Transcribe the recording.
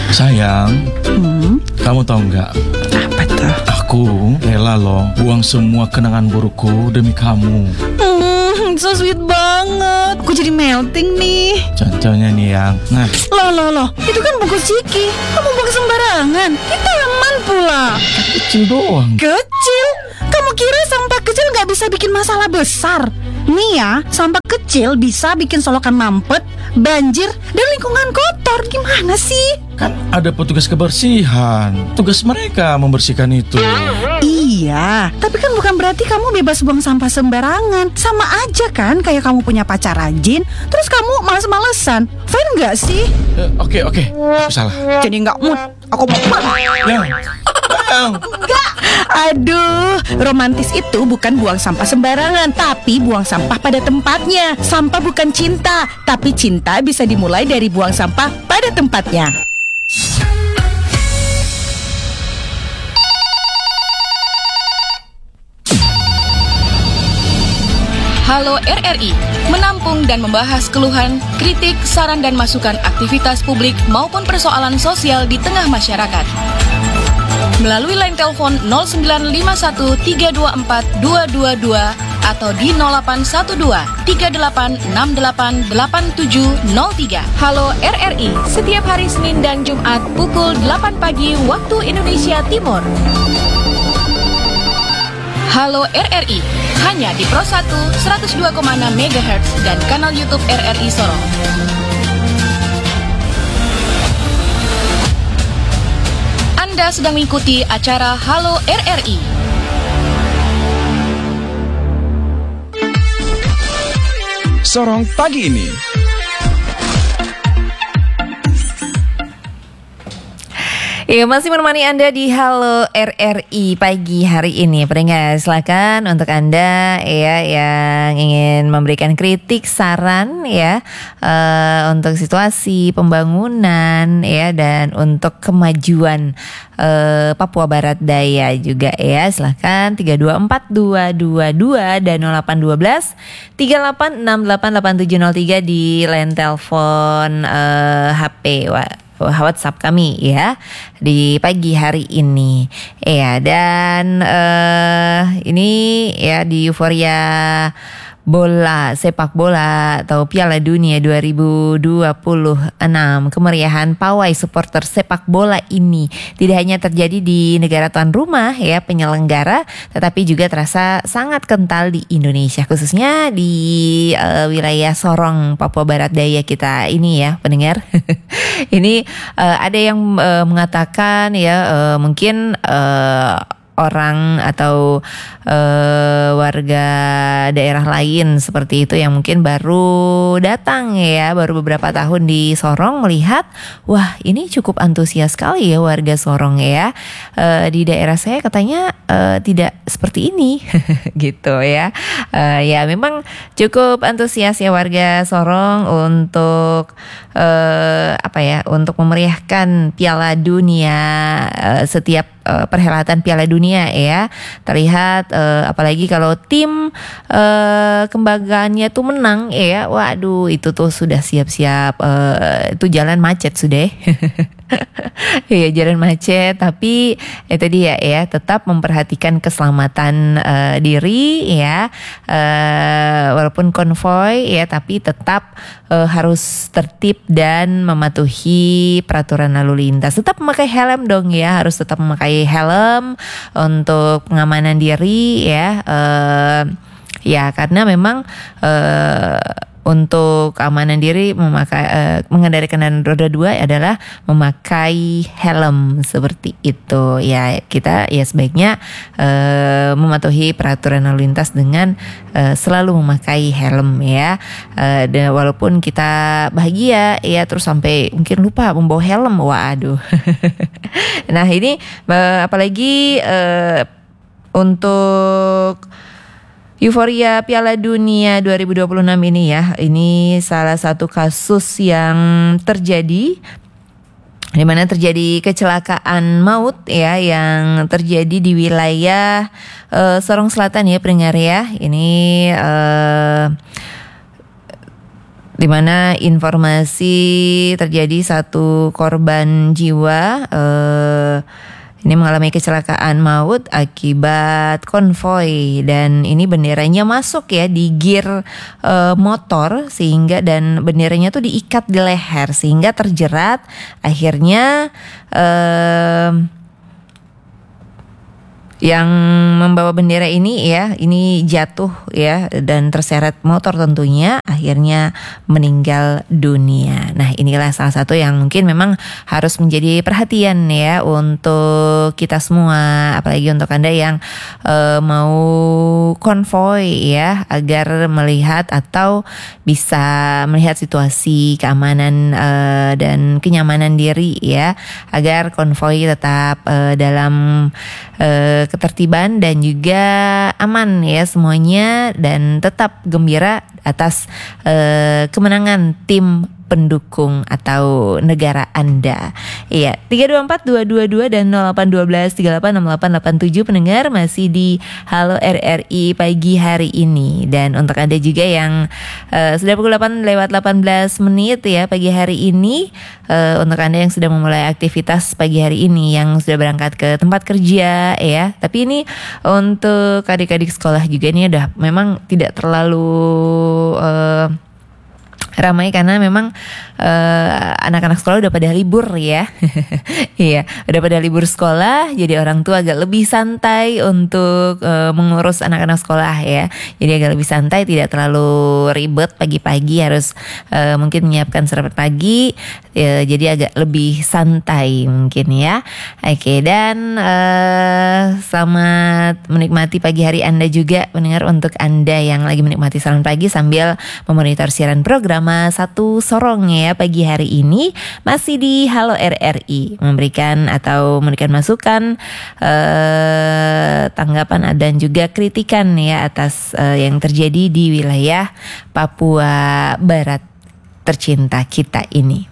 Sayang, kamu tahu nggak? Apa tuh? Aku rela loh buang semua kenangan burukku demi kamu. So sweet banget. Aku jadi melting nih. Contohnya nih yang, nah, Loh, itu kan bungkus ciki. Kamu buang sembarangan. Kita aman pula. kecil doang. Kecil? Kamu kira sampah kecil nggak bisa bikin masalah besar? Nih ya, sampah kecil bisa bikin solokan mampet, banjir, dan lingkungan kotor. Gimana sih? Kan ada petugas kebersihan. Tugas mereka membersihkan itu. Iya, tapi kan bukan berarti kamu bebas buang sampah sembarangan. Sama aja kan kayak kamu punya pacar rajin, terus kamu males-malesan. Fine nggak sih? Oke, aku salah. Jadi nggak mood. Aku mau Yang, Aduh, romantis itu bukan buang sampah sembarangan, tapi buang sampah pada tempatnya. Sampah bukan cinta, tapi cinta bisa dimulai dari buang sampah pada tempatnya. Halo RRI, menampung dan membahas keluhan, kritik, saran dan masukan aktivitas publik maupun persoalan sosial di tengah masyarakat. Melalui line telepon 0951324222 atau di 081238688703. Halo RRI, setiap hari Senin dan Jumat pukul 8 pagi waktu Indonesia Timur. Halo RRI, hanya di Pro 1 102,6 MHz dan kanal YouTube RRI Sorong. Anda sedang mengikuti acara Halo RRI. Sorong pagi ini. Ya, masih menemani Anda di Halo RRI pagi hari ini. Pendengar, silakan untuk Anda ya yang ingin memberikan kritik, saran ya untuk situasi pembangunan ya dan untuk kemajuan Papua Barat Daya juga ya. Silakan 324222 dan 0812 38688703 di line telepon HP WhatsApp kami ya di pagi hari ini ya. Dan ini ya di euforia bola, sepak bola atau Piala Dunia 2026, kemeriahan pawai supporter sepak bola ini tidak hanya terjadi di negara tuan rumah ya penyelenggara, tetapi juga terasa sangat kental di Indonesia, khususnya di wilayah Sorong, Papua Barat Daya kita ini ya pendengar. Ini ada yang mengatakan ya mungkin orang atau warga daerah lain seperti itu yang mungkin baru datang ya, baru beberapa tahun di Sorong melihat, wah ini cukup antusias sekali ya warga Sorong ya. Di daerah saya katanya tidak seperti ini gitu ya. Ya memang cukup antusias ya warga Sorong untuk untuk memeriahkan Piala Dunia, setiap perhelatan Piala Dunia ya. Terlihat apalagi kalau tim kebanggaannya tuh menang ya. Waduh, itu tuh sudah siap-siap itu jalan macet sudah. Ya jalan macet, tapi itu dia ya, tetap memperhatikan keselamatan diri ya, walaupun konvoy ya, tapi tetap harus tertib dan mematuhi peraturan lalu lintas. Tetap memakai helm dong ya, harus tetap memakai helm untuk pengamanan diri ya. Ya karena memang untuk keamanan diri mengendarai kendaraan roda 2 adalah memakai helm seperti itu ya. Kita ya sebaiknya mematuhi peraturan lalu lintas dengan selalu memakai helm ya. Dan walaupun kita bahagia ya terus sampai mungkin lupa membawa helm, waduh. Nah ini apalagi untuk euforia Piala Dunia 2026 ini ya, ini salah satu kasus yang terjadi, di mana terjadi kecelakaan maut ya, yang terjadi di wilayah Sorong Selatan ya pendengar ya. Ini di mana informasi terjadi satu korban jiwa ini mengalami kecelakaan maut akibat konvoi, dan ini benderanya masuk ya di gear motor sehingga, dan benderanya tuh diikat di leher sehingga terjerat, akhirnya yang membawa bendera ini ya, ini jatuh ya dan terseret motor tentunya, akhirnya meninggal dunia. Nah, inilah salah satu yang mungkin memang harus menjadi perhatian ya untuk kita semua, apalagi untuk Anda yang mau konvoi ya, agar melihat atau bisa melihat situasi keamanan dan kenyamanan diri ya, agar konvoi tetap dalam ketertiban dan juga aman ya semuanya, dan tetap gembira atas kemenangan tim pendukung atau negara Anda. Iya, 324-222 dan 0812-386887 pendengar masih di Halo RRI pagi hari ini. Dan untuk Anda juga yang sudah pukul 8:18 ya pagi hari ini, untuk Anda yang sudah memulai aktivitas pagi hari ini, yang sudah berangkat ke tempat kerja ya. Tapi ini untuk adik-adik sekolah juga, ini udah memang tidak terlalu ramai karena memang anak-anak sekolah udah pada libur ya. Iya, udah pada libur sekolah, jadi orang tua agak lebih santai untuk mengurus anak-anak sekolah ya. Jadi agak lebih santai, tidak terlalu ribet pagi-pagi harus mungkin menyiapkan sarapan pagi, jadi agak lebih santai mungkin ya. Oke, dan selamat menikmati pagi hari Anda juga pendengar, untuk Anda yang lagi menikmati sarapan pagi sambil memonitor siaran program Satu Sorong ya pagi hari ini, masih di Halo RRI, memberikan masukan, tanggapan dan juga kritikan ya atas yang terjadi di wilayah Papua Barat tercinta kita ini.